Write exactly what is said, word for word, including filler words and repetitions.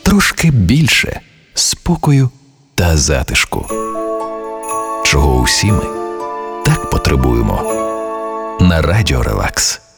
трошки більше спокою та затишку, чого усі ми так потребуємо на Радіо Релакс.